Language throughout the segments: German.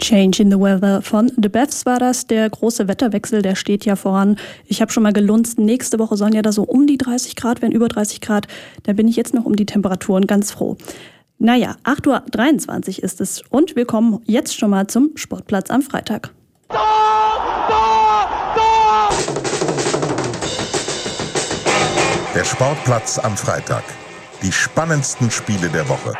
Change in the Weather von The Beths war das. Der große Wetterwechsel, der steht ja voran. Ich habe schon mal gelunzt, nächste Woche sollen ja da so um die 30 Grad werden, über 30 Grad. Da bin ich jetzt noch um die Temperaturen ganz froh. Naja, 8:23 Uhr ist es und wir kommen jetzt schon mal zum Sportplatz am Freitag. Der Sportplatz am Freitag. Die spannendsten Spiele der Woche.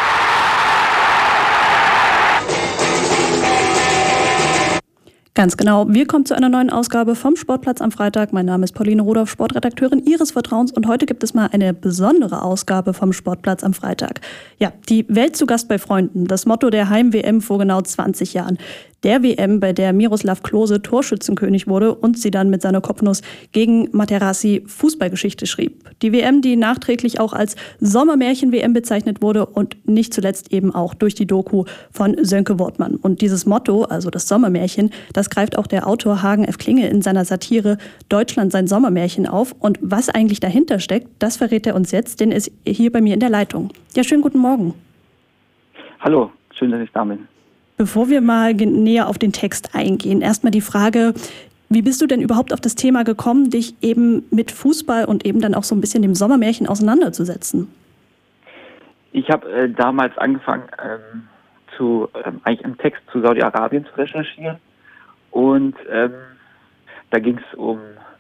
Ganz genau. Wir kommen zu einer neuen Ausgabe vom Sportplatz am Freitag. Mein Name ist Pauline Rudolph, Sportredakteurin Ihres Vertrauens. Und heute gibt es mal eine besondere Ausgabe vom Sportplatz am Freitag. Ja, die Welt zu Gast bei Freunden. Das Motto der Heim-WM vor genau 20 Jahren. Der WM, bei der Miroslav Klose Torschützenkönig wurde und sie dann mit seiner Kopfnuss gegen Materazzi Fußballgeschichte schrieb. Die WM, die nachträglich auch als Sommermärchen-WM bezeichnet wurde und nicht zuletzt eben auch durch die Doku von Sönke Wortmann. Und dieses Motto, also das Sommermärchen, das greift auch der Autor Hagen F. Klinge in seiner Satire Deutschland sein Sommermärchen auf. Und was eigentlich dahinter steckt, das verrät er uns jetzt, denn er ist hier bei mir in der Leitung. Ja, schönen guten Morgen. Hallo, schön, dass ich da bin. Bevor wir mal näher auf den Text eingehen, erstmal die Frage, wie bist du denn überhaupt auf das Thema gekommen, dich eben mit Fußball und eben dann auch so ein bisschen dem Sommermärchen auseinanderzusetzen? Ich habe damals angefangen, eigentlich einen Text zu Saudi-Arabien zu recherchieren und da ging es um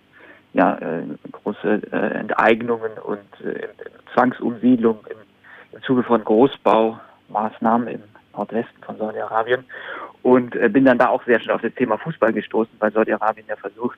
große Enteignungen und Zwangsumsiedlung im Zuge von Großbaumaßnahmen im Nordwesten von Saudi-Arabien und bin dann da auch sehr schnell auf das Thema Fußball gestoßen, weil Saudi-Arabien ja versucht,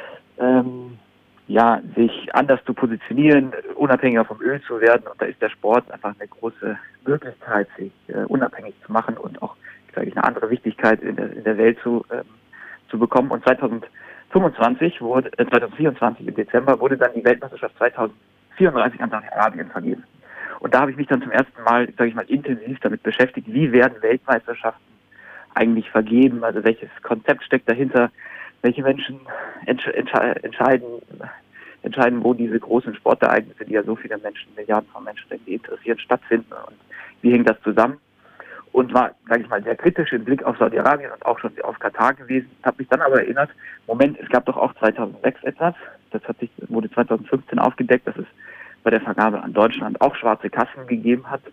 sich anders zu positionieren, unabhängiger vom Öl zu werden, und da ist der Sport einfach eine große Möglichkeit, sich unabhängig zu machen und auch, sage ich, eine andere Wichtigkeit in der Welt zu bekommen. Und 2024 im Dezember wurde dann die Weltmeisterschaft 2034 an Saudi-Arabien vergeben. Und da habe ich mich dann zum ersten Mal, sage ich mal, intensiv damit beschäftigt, wie werden Weltmeisterschaften eigentlich vergeben, also welches Konzept steckt dahinter, welche Menschen entscheiden, wo diese großen Sportereignisse, die ja so viele Menschen, Milliarden von Menschen irgendwie interessieren, stattfinden, und wie hängt das zusammen? Und war, sage ich mal, sehr kritisch im Blick auf Saudi-Arabien und auch schon auf Katar gewesen. Habe mich dann aber erinnert, Moment, es gab doch auch 2006 etwas, wurde 2015 aufgedeckt, dass es bei der Vergabe an Deutschland auch schwarze Kassen gegeben hat,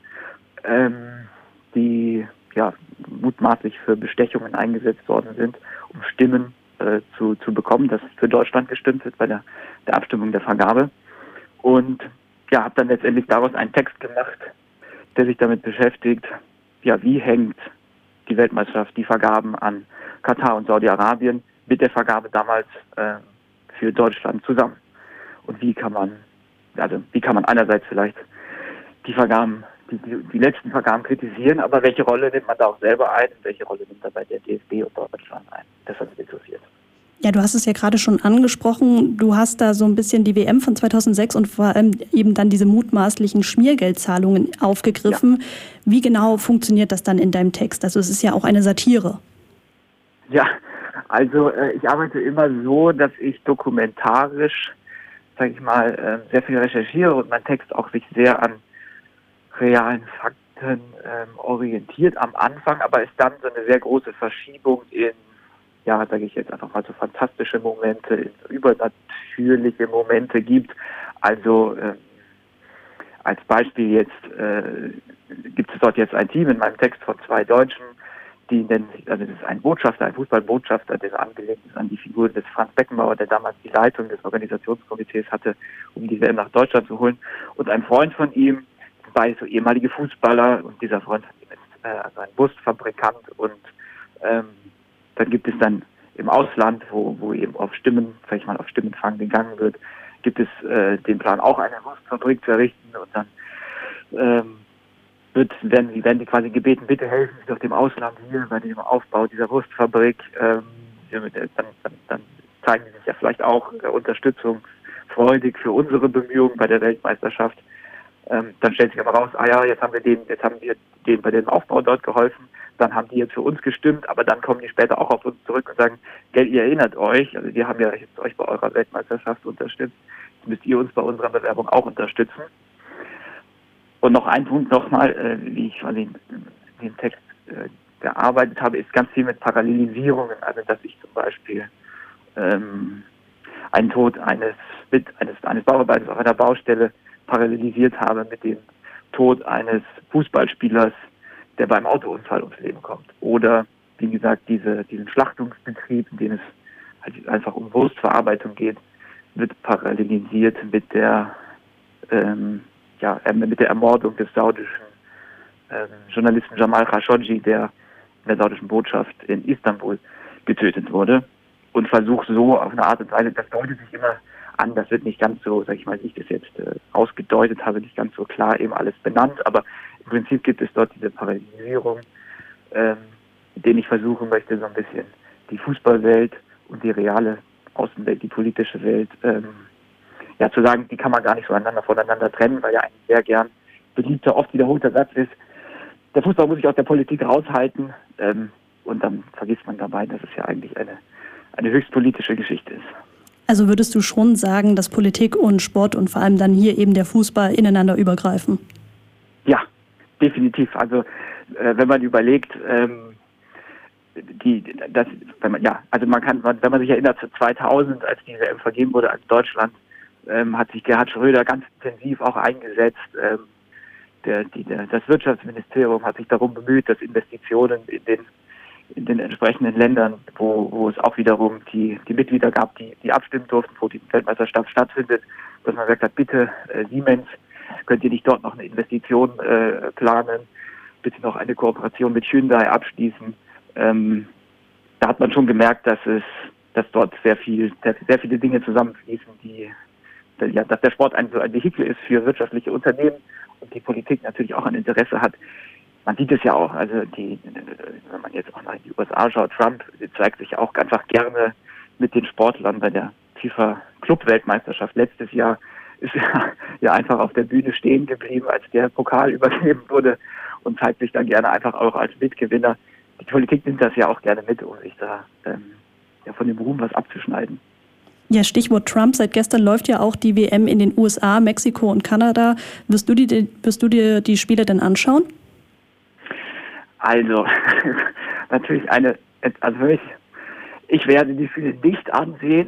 die mutmaßlich für Bestechungen eingesetzt worden sind, um Stimmen zu bekommen, dass für Deutschland gestimmt wird bei der Abstimmung der Vergabe. Und habe dann letztendlich daraus einen Text gemacht, der sich damit beschäftigt, wie hängt die Weltmeisterschaft, die Vergaben an Katar und Saudi-Arabien mit der Vergabe damals für Deutschland zusammen. Und wie kann man einerseits vielleicht die Vergaben, die letzten Vergaben kritisieren, aber welche Rolle nimmt man da auch selber ein und welche Rolle nimmt dabei der DFB und Deutschland ein? Das hat mich interessiert. Ja, du hast es ja gerade schon angesprochen. Du hast da so ein bisschen die WM von 2006 und vor allem eben dann diese mutmaßlichen Schmiergeldzahlungen aufgegriffen. Ja. Wie genau funktioniert das dann in deinem Text? Also es ist ja auch eine Satire. Ja, also ich arbeite immer so, dass ich dokumentarisch, sage ich mal, sehr viel recherchiere und mein Text auch sich sehr an realen Fakten orientiert am Anfang, aber es dann so eine sehr große Verschiebung in, sage ich jetzt einfach mal, so fantastische Momente, in so übernatürliche Momente gibt. Also als Beispiel gibt es dort jetzt ein Team in meinem Text von 2 Deutschen, die nennen sich, also das ist ein Fußballbotschafter, der angelegt ist an die Figur des Franz Beckenbauer, der damals die Leitung des Organisationskomitees hatte, um die WM nach Deutschland zu holen, und ein Freund von ihm, beide so ehemalige Fußballer, und dieser Freund von ihm ist also ein Wurstfabrikant, und dann gibt es dann im Ausland, wo eben auf Stimmenfang gegangen wird, gibt es den Plan, auch eine Wurstfabrik zu errichten, und dann werden die quasi gebeten, bitte helfen Sie doch dem Ausland hier bei dem Aufbau dieser Wurstfabrik. Dann zeigen Sie sich ja vielleicht auch unterstützungsfreudig für unsere Bemühungen bei der Weltmeisterschaft. Dann stellt sich aber raus, jetzt haben wir denen bei dem Aufbau dort geholfen, dann haben die jetzt für uns gestimmt, aber dann kommen die später auch auf uns zurück und sagen, gell, ihr erinnert euch, also wir haben ja jetzt euch bei eurer Weltmeisterschaft unterstützt, jetzt müsst ihr uns bei unserer Bewerbung auch unterstützen. Und noch ein Punkt nochmal, wie ich quasi den Text gearbeitet habe, ist ganz viel mit Parallelisierungen. Also dass ich zum Beispiel einen Tod eines Bauarbeiters auf einer Baustelle parallelisiert habe mit dem Tod eines Fußballspielers, der beim Autounfall ums Leben kommt. Oder, wie gesagt, diesen Schlachtungsbetrieb, in dem es halt einfach um Wurstverarbeitung geht, wird parallelisiert mit der Ermordung des saudischen Journalisten Jamal Khashoggi, der in der saudischen Botschaft in Istanbul getötet wurde. Und versucht so auf eine Art und Weise, das deutet sich immer an, das wird nicht ganz so, sag ich mal, wie ich das jetzt ausgedeutet habe, nicht ganz so klar eben alles benannt, aber im Prinzip gibt es dort diese Parallelisierung, mit denen ich versuchen möchte, so ein bisschen die Fußballwelt und die reale Außenwelt, die politische Welt, zu sagen, die kann man gar nicht so voneinander trennen, weil ja ein sehr gern beliebter, oft wiederholter Satz ist, der Fußball muss sich aus der Politik raushalten, und dann vergisst man dabei, dass es ja eigentlich eine höchst politische Geschichte ist. Also würdest du schon sagen, dass Politik und Sport und vor allem dann hier eben der Fußball ineinander übergreifen? Ja, definitiv. Also wenn man überlegt, wenn man sich erinnert zu 2000, als die WM vergeben wurde als Deutschland, hat sich Gerhard Schröder ganz intensiv auch eingesetzt. Das Wirtschaftsministerium hat sich darum bemüht, dass Investitionen in den entsprechenden Ländern, wo es auch wiederum die Mitglieder gab, die abstimmen durften, wo die Weltmeisterschaft stattfindet, dass man gesagt hat, bitte Siemens, könnt ihr nicht dort noch eine Investition planen, bitte noch eine Kooperation mit Hyundai abschließen. Da hat man schon gemerkt, dass dort sehr viele Dinge zusammenfließen, dass der Sport ein Vehikel ist für wirtschaftliche Unternehmen und die Politik natürlich auch ein Interesse hat. Man sieht es ja auch, also wenn man jetzt auch nach die USA schaut, Trump zeigt sich ja auch einfach gerne mit den Sportlern bei der FIFA-Club-Weltmeisterschaft letztes Jahr, ist ja einfach auf der Bühne stehen geblieben, als der Pokal übergeben wurde und zeigt sich dann gerne einfach auch als Mitgewinner. Die Politik nimmt das ja auch gerne mit, um sich da von dem Ruhm was abzuschneiden. Ja, Stichwort Trump. Seit gestern läuft ja auch die WM in den USA, Mexiko und Kanada. Wirst du dir die Spiele denn anschauen? Also, natürlich ich werde die Spiele nicht ansehen,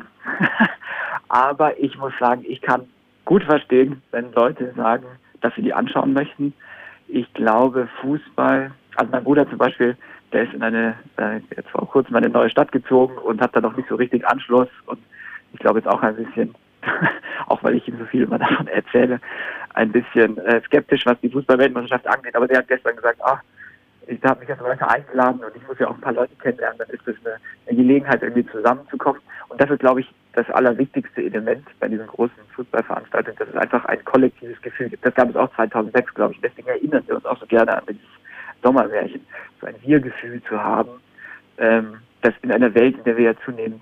aber ich muss sagen, ich kann gut verstehen, wenn Leute sagen, dass sie die anschauen möchten. Ich glaube, Fußball, also mein Bruder zum Beispiel, der ist jetzt vor kurzem in eine neue Stadt gezogen und hat da noch nicht so richtig Anschluss und ich glaube jetzt auch ein bisschen, auch weil ich ihm so viel immer davon erzähle, ein bisschen skeptisch, was die Fußball-Weltmeisterschaft angeht, aber der hat gestern gesagt, ich habe mich jetzt Leute eingeladen und ich muss ja auch ein paar Leute kennenlernen, dann ist das eine Gelegenheit, irgendwie zusammenzukommen. Und das ist, glaube ich, das allerwichtigste Element bei diesen großen Fußballveranstaltungen, dass es einfach ein kollektives Gefühl gibt. Das gab es auch 2006, glaube ich. Deswegen erinnern wir uns auch so gerne an dieses Sommermärchen, so ein Wir-Gefühl zu haben, dass in einer Welt, in der wir ja zunehmend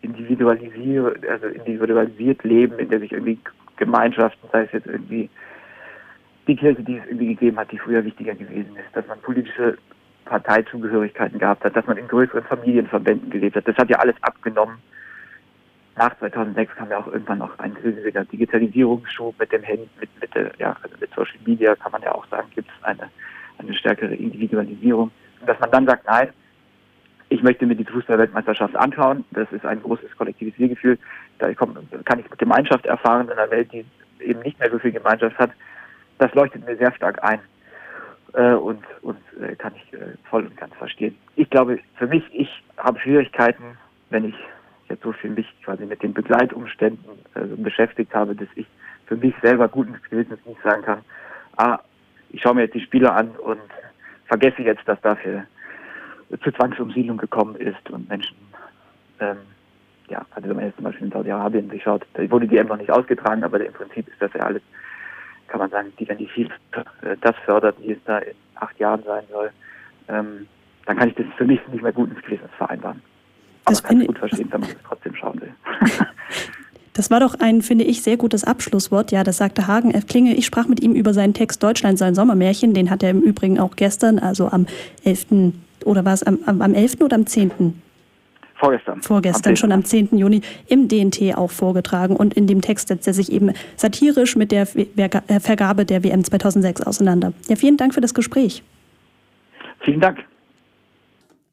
individualisiert leben, in der sich irgendwie Gemeinschaften, sei es jetzt irgendwie die Kirche, die es irgendwie gegeben hat, die früher wichtiger gewesen ist, dass man politische Parteizugehörigkeiten gehabt hat, dass man in größeren Familienverbänden gelebt hat. Das hat ja alles abgenommen. Nach 2006 kam ja auch irgendwann noch ein riesiger Digitalisierungsschub mit dem Handy, mit Social Media, kann man ja auch sagen, gibt es eine stärkere Individualisierung. Und dass man dann sagt, nein, ich möchte mir die Fußball-Weltmeisterschaft anschauen, das ist ein großes kollektives Wir-Gefühl, kann ich Gemeinschaft erfahren in einer Welt, die eben nicht mehr so viel Gemeinschaft hat. Das leuchtet mir sehr stark ein und kann ich voll und ganz verstehen. Ich glaube, für mich, ich habe Schwierigkeiten, wenn ich jetzt so viel mich quasi mit den Begleitumständen beschäftigt habe, dass ich für mich selber guten Gewissens nicht sagen kann, ich schaue mir jetzt die Spiele an und vergesse jetzt, dass dafür zur Zwangsumsiedlung gekommen ist und Menschen, also wenn man jetzt zum Beispiel in Saudi-Arabien sich schaut, da wurde die EM noch nicht ausgetragen, aber im Prinzip ist das ja alles, kann man sagen, wenn die viel das fördert, wie es da in 8 Jahren sein soll, dann kann ich das für mich nicht mehr gut ins Gewissens vereinbaren. Aber das kann ich gut verstehen, wenn man es trotzdem schauen will. Das war doch ein, finde ich, sehr gutes Abschlusswort. Ja, das sagte Hagen F. Klinge. Ich sprach mit ihm über seinen Text Deutschland, sein Sommermärchen. Den hat er im Übrigen auch gestern, also am 11. oder war es am 11. oder am 10.? Vorgestern, schon am 10. Juni im DNT auch vorgetragen. Und in dem Text setzt er sich eben satirisch mit der Vergabe der WM 2006 auseinander. Ja, vielen Dank für das Gespräch. Vielen Dank.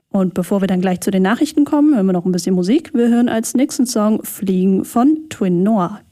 Und bevor wir dann gleich zu den Nachrichten kommen, hören wir noch ein bisschen Musik. Wir hören als nächsten Song Fliegen von Twin Noir.